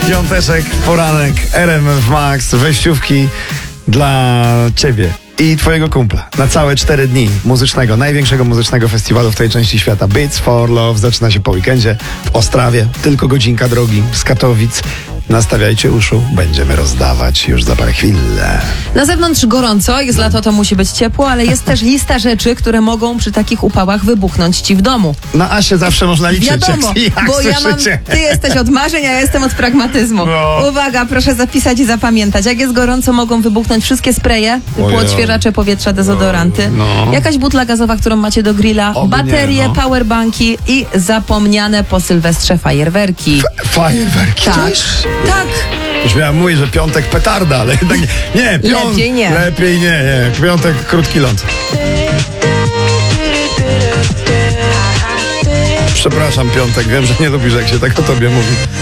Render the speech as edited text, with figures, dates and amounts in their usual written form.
Piąteczek, poranek, RMF Max, wejściówki dla ciebie i twojego kumpla na całe 4 dni muzycznego, największego muzycznego festiwalu w tej części świata. Beats for Love zaczyna się po weekendzie w Ostrawie. Tylko godzinka drogi z Katowic. Nastawiajcie uszu, będziemy rozdawać już za parę chwil. Na zewnątrz gorąco, jest lato, to musi być ciepło, ale jest też lista rzeczy, które mogą przy takich upałach wybuchnąć ci w domu. Na Asię zawsze można liczyć. Wiadomo, bo ty jesteś od marzeń, a ja jestem od pragmatyzmu. No. Uwaga, proszę zapisać i zapamiętać. Jak jest gorąco, mogą wybuchnąć wszystkie spreje, typu odświeżacze powietrza, dezodoranty, jakaś butla gazowa, którą macie do grilla, baterie, powerbanki i zapomniane po Sylwestrze fajerwerki. Fajerwerki? Tak. Już miałem mówić, że piątek petarda, ale jednak nie. Lepiej nie. Lepiej nie. Piątek krótki ląd. Przepraszam, piątek, wiem, że nie lubisz, jak się tak o tobie mówi.